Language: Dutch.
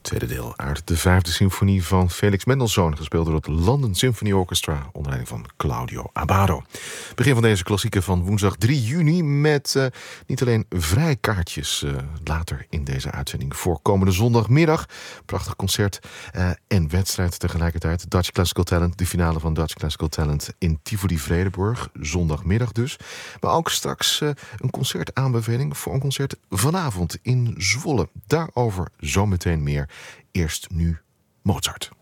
Tweede deel uit de vijfde symfonie van Felix Mendelssohn, gespeeld door het London Symphony Orchestra onder leiding van Claudio Abbado. Begin van deze klassieker van woensdag 3 juni met niet alleen vrijkaartjes later in deze uitzending voor komende zondagmiddag. Prachtig concert en wedstrijd tegelijkertijd. Dutch Classical Talent, de finale van Dutch Classical Talent in Tivoli-Vredenburg, zondagmiddag dus. Maar ook straks een concertaanbeveling voor een concert vanavond in Zwolle. Daarover zometeen meer. Eerst nu Mozart.